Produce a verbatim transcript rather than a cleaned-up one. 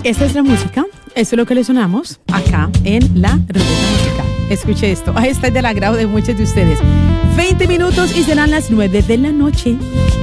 esta es la música, esto es lo que le sonamos acá en la ruleta musical. Escuche esto, esta es del agrado de muchos de ustedes. veinte minutos y serán las nueve de la noche.